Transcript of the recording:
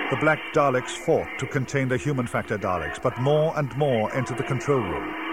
The black Daleks fought to contain the human factor Daleks, but more and more entered the control room.